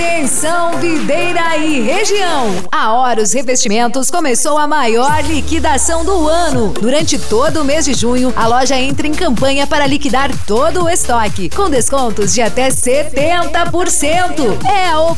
Atenção, Videira e região! A Horus Revestimentos começou a maior liquidação do ano. Durante todo o mês de junho, a loja entra em campanha para liquidar todo o estoque, com descontos de até 70%. É a